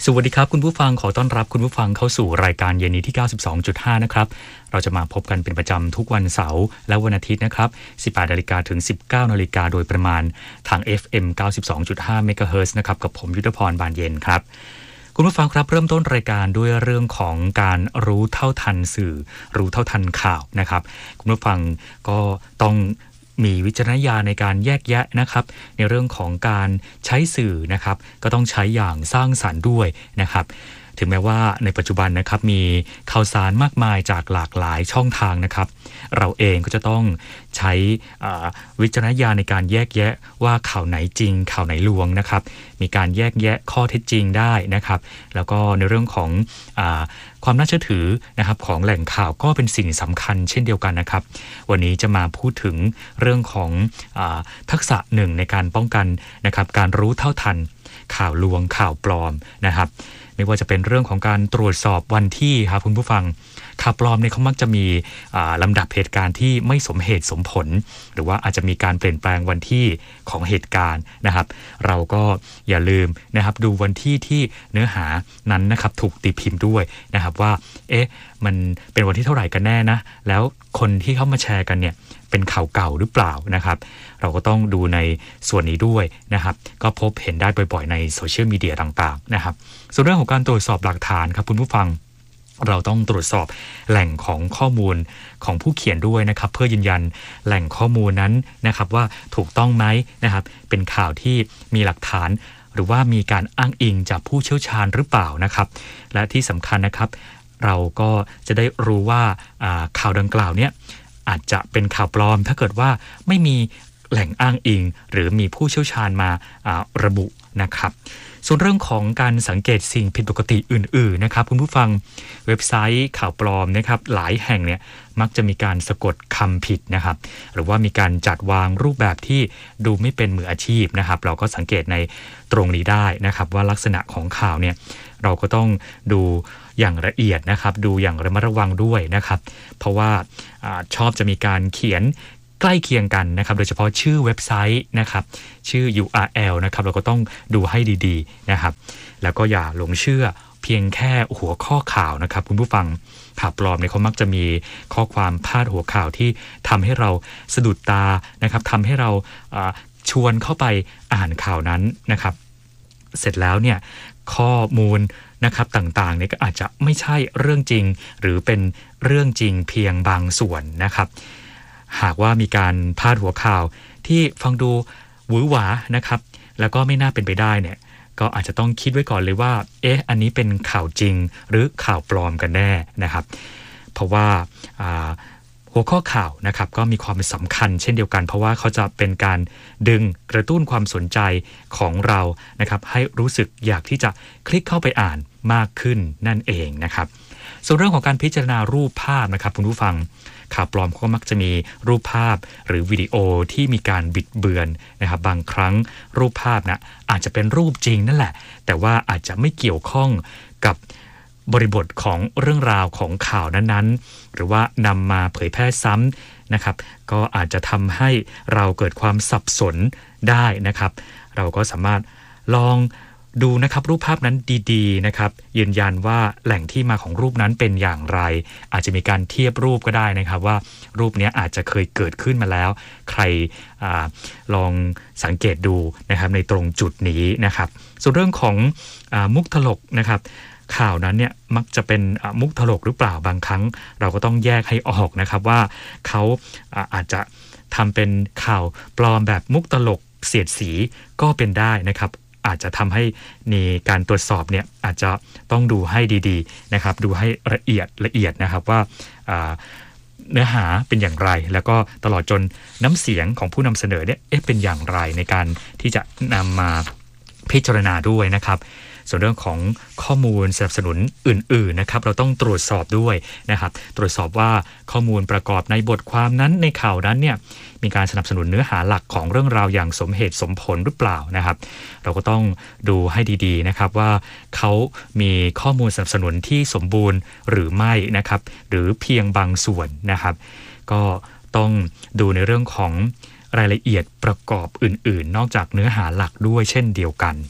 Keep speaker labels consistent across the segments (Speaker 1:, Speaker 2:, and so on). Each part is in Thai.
Speaker 1: สวัสดีครับคุณผู้ฟังขอต้อนรับคุณผู้ฟังเข้าสู่รายการเย็นนี้ที่ 92.5 นะครับเราจะมาพบกันเป็นประจำทุกวันเสาร์และวันอาทิตย์นะครับ 18 นาฬิกาถึง 19 นาฬิกาโดยประมาณทาง FM 92.5 เมกะเฮิรตซ์นะครับกับผมยุทธพรบานเย็นครับคุณผู้ฟังครับเริ่มต้นรายการด้วยเรื่องของการรู้เท่าทันสื่อรู้เท่าทันข่าวนะครับคุณผู้ฟังก็ต้องมีวิจารณญาณในการแยกแยะนะครับในเรื่องของการใช้สื่อนะครับก็ต้องใช้อย่างสร้างสรรค์ด้วยนะครับถึงแม้ว่าในปัจจุบันนะครับมีข่าวสารมากมายจากหลากหลายช่องทางนะครับเราเองก็จะต้องใช้วิจารณญาณในการแยกแยะว่าข่าวไหนจริงข่าวไหนลวงนะครับมีการแยกแยะข้อเท็จจริงได้นะครับแล้วก็ในเรื่องของความน่าเชื่อถือนะครับของแหล่งข่าวก็เป็นสิ่งสำคัญเช่นเดียวกันนะครับวันนี้จะมาพูดถึงเรื่องของทักษะหนึ่งในการป้องกันนะครับการรู้เท่าทันข่าวลวงข่าวปลอมนะครับไม่ว่าจะเป็นเรื่องของการตรวจสอบวันที่ครับคุณผู้ฟังข่าวปลอมเนี่ยเขามักจะมีลำดับเหตุการณ์ที่ไม่สมเหตุสมผลหรือว่าอาจจะมีการเปลี่ยนแปลงวันที่ของเหตุการณ์นะครับเราก็อย่าลืมนะครับดูวันที่ที่เนื้อหานั้นนะครับถูกตีพิมพ์ด้วยนะครับว่ามันเป็นวันที่เท่าไหร่กันแน่นะแล้วคนที่เข้ามาแชร์กันเนี่ยเป็นข่าวเก่าหรือเปล่านะครับเราก็ต้องดูในส่วนนี้ด้วยนะครับก็พบเห็นได้บ่อยๆในโซเชียลมีเดียต่างๆนะครับส่วนเรื่องของการตรวจสอบหลักฐานครับคุณผู้ฟังเราต้องตรวจสอบแหล่งของข้อมูลของผู้เขียนด้วยนะครับเพื่อยืนยันแหล่งข้อมูลนั้นนะครับว่าถูกต้องไหมนะครับเป็นข่าวที่มีหลักฐานหรือว่ามีการอ้างอิงจากผู้เชี่ยวชาญหรือเปล่านะครับและที่สำคัญนะครับเราก็จะได้รู้ว่าข่าวดังกล่าวเนี่ยอาจจะเป็นข่าวปลอมถ้าเกิดว่าไม่มีแหล่งอ้างอิงหรือมีผู้เชี่ยวชาญมาระบุนะครับส่วนเรื่องของการสังเกตสิ่งผิดปกติอื่นๆนะครับคุณผู้ฟังเว็บไซต์ข่าวปลอมนะครับหลายแห่งเนี่ยมักจะมีการสะกดคำผิดนะครับหรือว่ามีการจัดวางรูปแบบที่ดูไม่เป็นมืออาชีพนะครับเราก็สังเกตในตรงนี้ได้นะครับว่าลักษณะของข่าวเนี่ยเราก็ต้องดูอย่างละเอียดนะครับดูอย่างระมัดระวังด้วยนะครับเพราะว่าชอบจะมีการเขียนใกล้เคียงกันนะครับโดยเฉพาะชื่อเว็บไซต์นะครับชื่อ URL นะครับเราก็ต้องดูให้ดีๆนะครับแล้วก็อย่าหลงเชื่อเพียงแค่หัวข้อข่าวนะครับคุณผู้ฟังข่าวปลอมเนี่ยเขามักจะมีข้อความพาดหัวข่าวที่ทำให้เราสะดุดตานะครับทำให้เราชวนเข้าไปอ่านข่าวนั้นนะครับเสร็จแล้วเนี่ยข้อมูลนะครับต่างๆเนี่ยก็อาจจะไม่ใช่เรื่องจริงหรือเป็นเรื่องจริงเพียงบางส่วนนะครับหากว่ามีการพาดหัวข่าวที่ฟังดูหวือหวานะครับแล้วก็ไม่น่าเป็นไปได้เนี่ยก็อาจจะต้องคิดไว้ก่อนเลยว่าอันนี้เป็นข่าวจริงหรือข่าวปลอมกันแน่นะครับเพราะว่าหัวข้อข่าวนะครับก็มีความสำคัญเช่นเดียวกันเพราะว่าเขาจะเป็นการดึงกระตุ้นความสนใจของเรานะครับให้รู้สึกอยากที่จะคลิกเข้าไปอ่านมากขึ้นนั่นเองนะครับส่วนเรื่องของการพิจารณารูปภาพนะครับคุณผู้ฟังข่าวปลอมก็มักจะมีรูปภาพหรือวิดีโอที่มีการบิดเบือนนะครับบางครั้งรูปภาพนะอาจจะเป็นรูปจริงนั่นแหละแต่ว่าอาจจะไม่เกี่ยวข้องกับบริบทของเรื่องราวของข่าวนั้นๆหรือว่านำมาเผยแพร่ซ้ำนะครับก็อาจจะทำให้เราเกิดความสับสนได้นะครับเราก็สามารถลองดูนะครับรูปภาพนั้นดีๆนะครับยืนยันว่าแหล่งที่มาของรูปนั้นเป็นอย่างไรอาจจะมีการเทียบรูปก็ได้นะครับว่ารูปนี้อาจจะเคยเกิดขึ้นมาแล้วใครลองสังเกตดูนะครับในตรงจุดนี้นะครับส่วนเรื่องของมุกตลกนะครับข่าวนั้นเนี่ยมักจะเป็นมุกตลกหรือเปล่าบางครั้งเราก็ต้องแยกให้ออกนะครับว่าเขาอาจจะทำเป็นข่าวปลอมแบบมุกตลกเสียดสีก็เป็นได้นะครับอาจจะทำให้ในการตรวจสอบเนี่ยอาจจะต้องดูให้ดีๆนะครับดูให้ละเอียดนะครับว่าเนื้อหาเป็นอย่างไรแล้วก็ตลอดจนน้ำเสียงของผู้นำเสนอเนี่ยเป็นอย่างไรในการที่จะนำมาพิจารณาด้วยนะครับส่วนเรื่องของข้อมูลสนับสนุนอื่นๆนะครับเราต้องตรวจสอบด้วยนะครับตรวจสอบว่าข้อมูลประกอบในบทความนั้นในข่าวนั้นเนี่ยมีการสนับสนุนเนื้อหาหลักของเรื่องราวอย่างสมเหตุสมผลหรือเปล่านะครับเราก็ต้องดูให้ดีๆนะครับว่าเขามีข้อมูลสนับสนุนที่สมบูรณ์หรือไม่นะครับหรือเพียงบางส่วนนะครับก็ต้องดูในเรื่องของรายละเอียดประกอบอื่นๆนอกจากเนื้อหาหลักด้วยเช่นเดียวกัน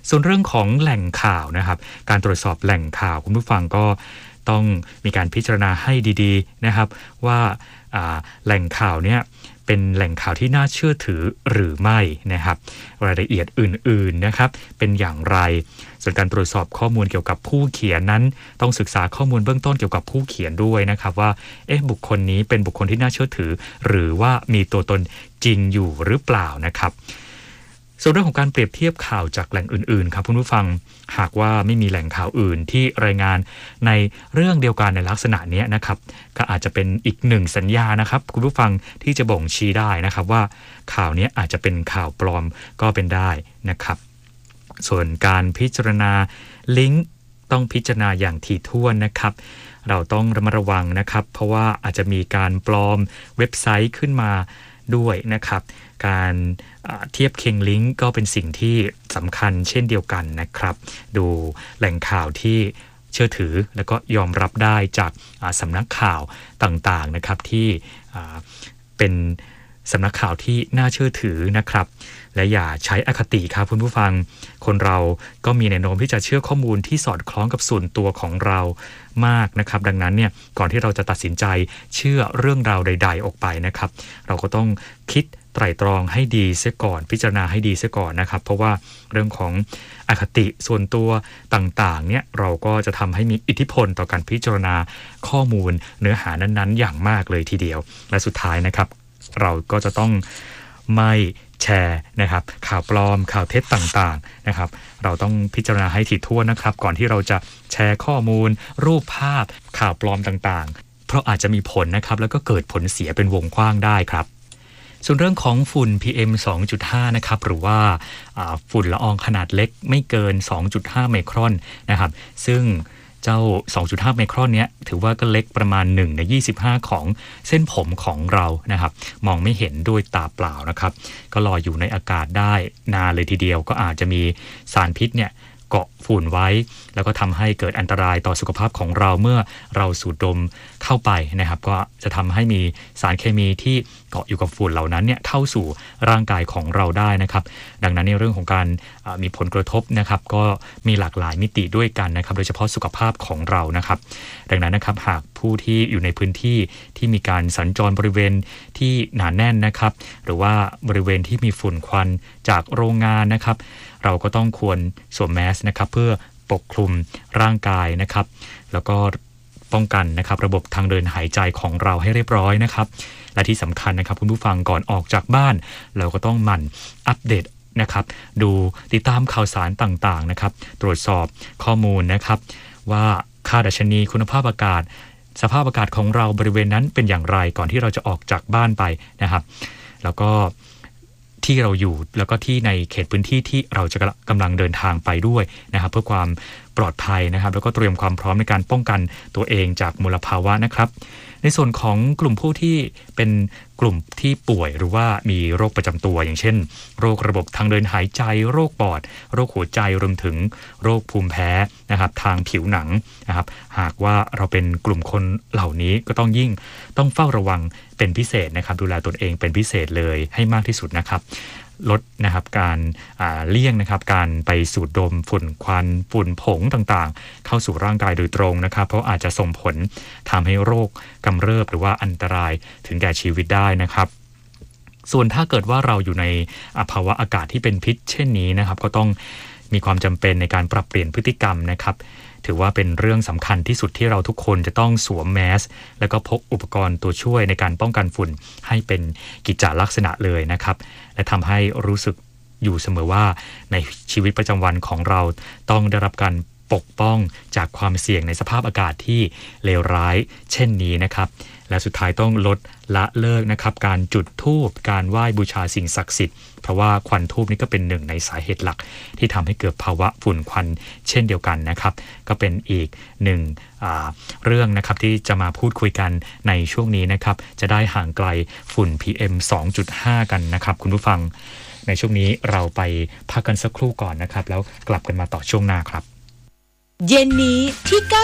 Speaker 1: ส่วนเรื่องของแหล่งข่าวนะครับการตรวจสอบแหล่งข่าวคุณผู้ฟังก็ต้องมีการพิจารณาให้ดีๆนะครับว่าแหล่งข่าวเนี่ยเป็นแหล่งข่าวที่น่าเชื่อถือหรือไม่นะครับรายละเอียดอื่นๆนะครับเป็นอย่างไรส่วนการตรวจสอบข้อมูลเกี่ยวกับผู้เขียนนั้นต้องศึกษาข้อมูลเบื้องต้นเกี่ยวกับผู้เขียนด้วยนะครับว่าบุคคลนี้เป็นบุคคลที่น่าเชื่อถือหรือว่ามีตัวตนจริงอยู่หรือเปล่านะครับส่วนเรื่องของการเปรียบเทียบข่าวจากแหล่งอื่นๆครับคุณผู้ฟังหากว่าไม่มีแหล่งข่าวอื่นที่รายงานในเรื่องเดียวกันในลักษณะนี้นะครับก็อาจจะเป็นอีกหนึ่งสัญญานะครับคุณผู้ฟังที่จะบ่งชี้ได้นะครับว่าข่าวนี้อาจจะเป็นข่าวปลอมก็เป็นได้นะครับส่วนการพิจารณาลิงก์ต้องพิจารณาอย่างถี่ถ้วนนะครับเราต้องระมัดระวังนะครับเพราะว่าอาจจะมีการปลอมเว็บไซต์ขึ้นมาด้วยนะครับการเทียบเคียงลิงก์ก็เป็นสิ่งที่สำคัญเช่นเดียวกันนะครับดูแหล่งข่าวที่เชื่อถือแล้วก็ยอมรับได้จากสำนักข่าวต่างๆนะครับที่เป็นสำนักข่าวที่น่าเชื่อถือนะครับและอย่าใช้อคติครับคุณผู้ฟังคนเราก็มีแนวโน้มที่จะเชื่อข้อมูลที่สอดคล้องกับส่วนตัวของเรามากนะครับดังนั้นเนี่ยก่อนที่เราจะตัดสินใจเชื่อเรื่องราวใดๆออกไปนะครับเราก็ต้องคิดไตร่ตรองให้ดีเสียก่อนพิจารณาให้ดีเสียก่อนนะครับเพราะว่าเรื่องของอคติส่วนตัวต่างๆเนี่ยเราก็จะทำให้มีอิทธิพลต่อการพิจารณาข้อมูลเนื้อหานั้นๆอย่างมากเลยทีเดียวและสุดท้ายนะครับเราก็จะต้องไม่แชร์นะครับข่าวปลอมข่าวเท็จต่างๆนะครับเราต้องพิจารณาให้ถี่ถ้วนนะครับก่อนที่เราจะแชร์ข้อมูลรูปภาพข่าวปลอมต่างๆเพราะอาจจะมีผลนะครับแล้วก็เกิดผลเสียเป็นวงกว้างได้ครับส่วนเรื่องของฝุ่น PM 2.5 นะครับหรือว่าฝุ่นละอองขนาดเล็กไม่เกิน 2.5 ไมครอนนะครับซึ่งเจ้า 2.5 ไมครอนเนี้ยถือว่าก็เล็กประมาณ1ใน25ของเส้นผมของเรานะครับมองไม่เห็นด้วยตาเปล่านะครับก็ลอยอยู่ในอากาศได้นานเลยทีเดียวก็อาจจะมีสารพิษเนี่ยเกาะฝุ่นไว้แล้วก็ทำให้เกิดอันตรายต่อสุขภาพของเราเมื่อเราสูดดมเข้าไปนะครับก็จะทำให้มีสารเคมีที่เกาะอยู่กับฝุ่นเหล่านั้นเนี่ยเข้าสู่ร่างกายของเราได้นะครับดังนั้นในเรื่องของการมีผลกระทบนะครับก็มีหลากหลายมิติด้วยกันนะครับโดยเฉพาะสุขภาพของเรานะครับดังนั้นนะครับหากผู้ที่อยู่ในพื้นที่ที่มีการสัญจรบริเวณที่หนาแน่นนะครับหรือว่าบริเวณที่มีฝุ่นควันจากโรงงานนะครับเราก็ต้องควรสวมแมสนะครับเพื่อปกคลุมร่างกายนะครับแล้วก็ป้องกันนะครับระบบทางเดินหายใจของเราให้เรียบร้อยนะครับและที่สำคัญนะครับคุณผู้ฟังก่อนออกจากบ้านเราก็ต้องหมั่นอัปเดตนะครับดูติดตามข่าวสารต่างๆนะครับตรวจสอบข้อมูลนะครับว่าค่าดัชนีคุณภาพอากาศสภาพอากาศของเราบริเวณนั้นเป็นอย่างไรก่อนที่เราจะออกจากบ้านไปนะครับแล้วก็ที่เราอยู่แล้วก็ที่ในเขตพื้นที่ที่เราจะกำลังเดินทางไปด้วยนะครับเพื่อความปลอดภัยนะครับแล้วก็เตรียมความพร้อมในการป้องกันตัวเองจากมลภาวะนะครับในส่วนของกลุ่มผู้ที่เป็นกลุ่มที่ป่วยหรือว่ามีโรคประจำตัวอย่างเช่นโรคระบบทางเดินหายใจโรคปอดโรคหัวใจรวมถึงโรคภูมิแพ้นะครับทางผิวหนังนะครับหากว่าเราเป็นกลุ่มคนเหล่านี้ก็ต้องเฝ้าระวังเป็นพิเศษนะครับดูแลตนเองเป็นพิเศษเลยให้มากที่สุดนะครับลดนะครับการเลี่ยงนะครับการไปสูดดมฝุ่นควันฝุ่นผงต่างๆเข้าสู่ร่างกายโดยตรงนะครับเพราะอาจจะส่งผลทำให้โรคกำเริบหรือว่าอันตรายถึงแก่ชีวิตได้นะครับส่วนถ้าเกิดว่าเราอยู่ในภาวะอากาศที่เป็นพิษเช่นนี้นะครับก็ต้องมีความจำเป็นในการปรับเปลี่ยนพฤติกรรมนะครับถือว่าเป็นเรื่องสำคัญที่สุดที่เราทุกคนจะต้องสวมแมสแล้วก็พกอุปกรณ์ตัวช่วยในการป้องกันฝุ่นให้เป็นกิจจลักษณะเลยนะครับและทำให้รู้สึกอยู่เสมอว่าในชีวิตประจำวันของเราต้องได้รับการปกป้องจากความเสี่ยงในสภาพอากาศที่เลวร้ายเช่นนี้นะครับและสุดท้ายต้องลดละเลิกนะครับการจุดธูปการไหว้บูชาสิ่งศักดิ์สิทธิ์เพราะว่าควันธูปนี่ก็เป็นหนึ่งในสาเหตุหลักที่ทำให้เกิดภาวะฝุ่นควันเช่นเดียวกันนะครับก็เป็นอีกหนึ่งเรื่องนะครับที่จะมาพูดคุยกันในช่วงนี้นะครับจะได้ห่างไกลฝุ่น PM 2.5 กันนะครับคุณผู้ฟังในช่วงนี้เราไปพักกันสักครู่ก่อนนะครับแล้วกลับกันมาต่อช่วงหน้าครับ
Speaker 2: เย็นนี้ที่ 92.5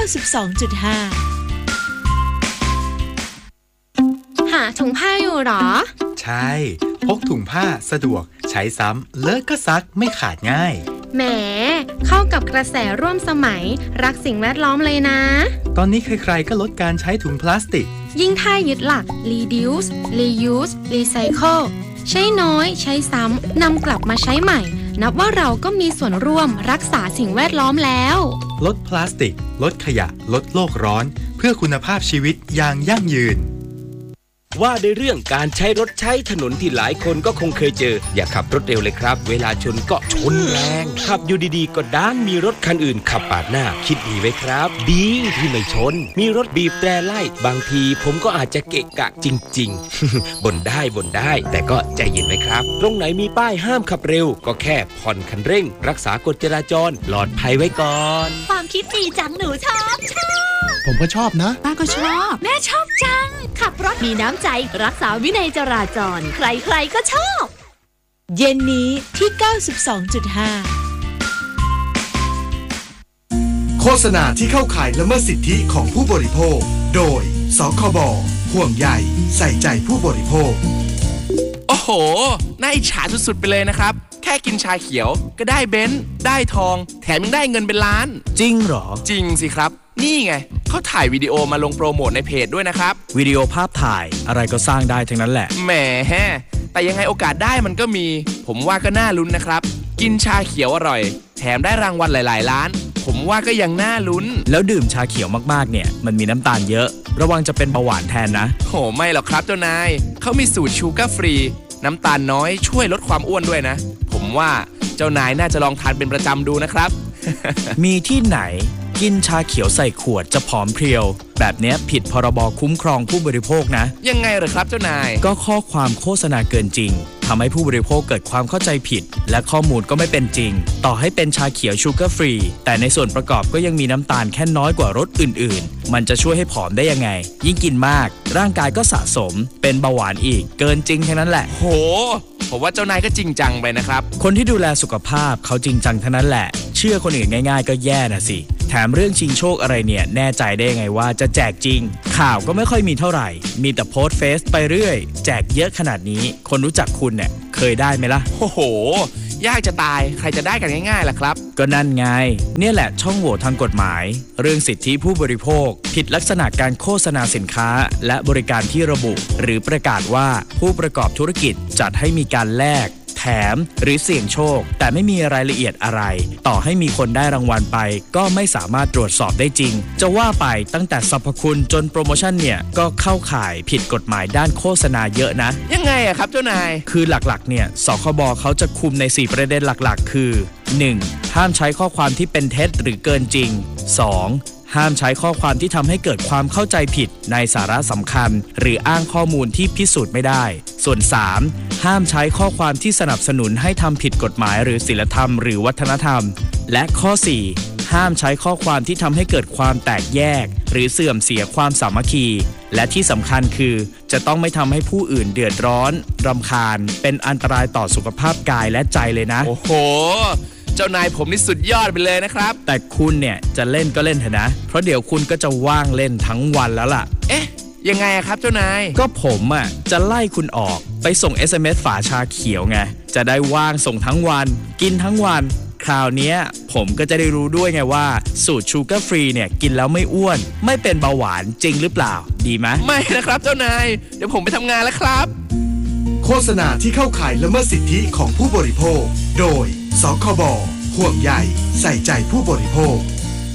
Speaker 3: หาถุงผ้าอยู่หรอ
Speaker 4: ใช่พกถุงผ้าสะดวกใช้ซ้ำเลอะก็ซักไม่ขาดง่าย
Speaker 3: แหมเข้ากับกระแสร่วมสมัยรักสิ่งแวดล้อมเลยนะ
Speaker 4: ตอนนี้ใครๆก็ลดการใช้ถุงพลาสติก
Speaker 3: ยิ่งถ้ายึดหลัก reduce reuse recycle ใช้น้อยใช้ซ้ำนำกลับมาใช้ใหม่นับว่าเราก็มีส่วนร่วมรักษาสิ่งแวดล้อมแล้ว
Speaker 4: ลดพลาสติกลดขยะลดโลกร้อนเพื่อคุณภาพชีวิตอย่างยั่งยืน
Speaker 5: ว่าในเรื่องการใช้รถใช้ถนนที่หลายคนก็คงเคยเจออย่าขับรถเร็วเลยครับเวลาชนก็ชนแรงขับอยู่ดีๆก็ด้านมีรถคันอื่นขับปาดหน้าคิดดีไว้ครับดีที่ไม่ชนมีรถบีบแตรไล่บางทีผมก็อาจจะเกะกะจริงๆ บ่นได้แต่ก็ใจเย็นไว้ครับตรงไหนมีป้ายห้ามขับเร็วก็แค่ผ่อนคันเร่งรักษากฎจราจรปลอดภัยไว้ก่อน
Speaker 2: ความคิดดีจังหนูชอบ
Speaker 6: ผมก็ชอบนะ
Speaker 2: ป้าก็ชอบแม่ชอบจังขับรถมีน้ำใจรักษาวินัยจราจรใครๆก็ชอบเย็นนี้ที่ 92.5
Speaker 7: โฆษณาที่เข้าข่ายละเมิดสิทธิของผู้บริโภคโดยสคบห่วงใยใส่ใจผู้บริโภค
Speaker 8: โอ้โหน่าอิจฉาสุดๆไปเลยนะครับแค่กินชาเขียวก็ได้เบนซ์ได้ทองแถมยังได้เงินเป็นล้าน
Speaker 6: จริงเหรอ
Speaker 8: จริงสิครับนี่ไงเขาถ่ายวิดีโอมาลงโปรโมทในเพจด้วยนะครับ
Speaker 6: วิดีโอภาพถ่ายอะไรก็สร้างได้ทั้งนั้นแหละ
Speaker 8: แหมแต่ยังไงโอกาสได้มันก็มีผมว่าก็น่าลุ้นนะครับกินชาเขียวอร่อยแถมได้รางวัลหลายๆล้านผมว่าก็ยังน่าลุ้น
Speaker 6: แล้วดื่มชาเขียวมากๆเนี่ยมันมีน้ำตาลเยอะระวังจะเป็นเบาหวานแทนนะ
Speaker 8: โหไม่หรอกครับเจ้านายเขามีสูตรชูการ์ฟรีน้ำตาลน้อยช่วยลดความอ้วนด้วยนะผมว่าเจ้านายน่าจะลองทานเป็นประจำดูนะครับ
Speaker 6: มีที่ไหนกินชาเขียวใส่ขวดจะผอมเพรียวแบบนี้ผิดพรบคุ้มครองผู้บริโภคนะ
Speaker 8: ยังไงเหรอครับเจ้านาย
Speaker 6: ก็ข้อความโฆษณาเกินจริงทำให้ผู้บริโภคเกิดความเข้าใจผิดและข้อมูลก็ไม่เป็นจริงต่อให้เป็นชาเขียวชูการ์ฟรีแต่ในส่วนประกอบก็ยังมีน้ำตาลแค่น้อยกว่ารสอื่นๆมันจะช่วยให้ผอมได้ยังไงยิ่งกินมากร่างกายก็สะสมเป็นเบาหวานอีกเกินจริงแค่นั้นแหละ
Speaker 8: โหผมว่าเจ้านายก็จริงจังไปนะครับ
Speaker 6: คนที่ดูแลสุขภาพเขาจริงจังทั้งนั้นแหละเชื่อคนอื่นง่ายๆก็แย่นะสิแถมเรื่องชิงโชคอะไรเนี่ยแน่ใจได้ไงว่าจะแจกจริงข่าวก็ไม่ค่อยมีเท่าไหร่มีแต่โพสต์เฟซไปเรื่อยแจกเยอะขนาดนี้คนรู้จักคุณเนี่ยเคยได้ไหมล่ะ
Speaker 8: โอ้โหยากจะตายใครจะได้กันง่ายๆล่ะครับ
Speaker 6: ก็นั่นไงเนี่ยแหละช่องโหว่ทางกฎหมายเรื่องสิทธิผู้บริโภคผิดลักษณะการโฆษณาสินค้าและบริการที่ระบุหรือประกาศว่าผู้ประกอบธุรกิจจัดให้มีการแลกแถมหรือเสี่ยงโชคแต่ไม่มีรายละเอียดอะไรต่อให้มีคนได้รางวัลไปก็ไม่สามารถตรวจสอบได้จริงจะว่าไปตั้งแต่สรรพคุณจนโปรโมชั่นเนี่ยก็เข้าข่ายผิดกฎหมายด้านโฆษณาเยอะนะ
Speaker 8: ยังไงอะครับเจ้านาย
Speaker 6: คือหลักๆเนี่ยสคบเขาจะคุมใน4ประเด็นหลักๆคือ 1. ห้ามใช้ข้อความที่เป็นเท็จหรือเกินจริง 2. ห้ามใช้ข้อความที่ทำให้เกิดความเข้าใจผิดในสาระสำคัญหรืออ้างข้อมูลที่พิสูจน์ไม่ได้ส่วน 3. ห้ามใช้ข้อความที่สนับสนุนให้ทำผิดกฎหมายหรือศีลธรรมหรือวัฒนธรรมและข้อ 4. ห้ามใช้ข้อความที่ทำให้เกิดความแตกแยกหรือเสื่อมเสียความสามัคคีและที่สำคัญคือจะต้องไม่ทำให้ผู้อื่นเดือดร้อนรำคาญเป็นอันตรายต่อสุขภาพกายและใจเลยนะ
Speaker 8: โอ้โหเจ้านายผมนี่สุดยอดไปเลยนะครับ
Speaker 6: แต่คุณเนี่ยจะเล่นก็เล่นเถอะนะเพราะเดี๋ยวคุณก็จะว่างเล่นทั้งวันแล้วล่ะ
Speaker 8: เอ๊ะยังไงครับเจ้านาย
Speaker 6: ก็ผมจะไล่คุณออกไปส่ง SMS ฝาชาเขียวไงจะได้ว่างส่งทั้งวันกินทั้งวันคราวนี้ผมก็จะได้รู้ด้วยไงว่าสูตรชูการ์ฟรีเนี่ยกินแล้วไม่อ้วนไม่เป็นเบาหวานจริงหรือเปล่าดีไหม
Speaker 8: ไม่นะครับเจ้านายเดี๋ยวผมไปทำงานแล้วครับ
Speaker 7: โฆษณาที่เข้าข่ายละเมิดสิทธิของผู้บริโภคโดยสคบห่วงใยใส่ใจผู้บริโภค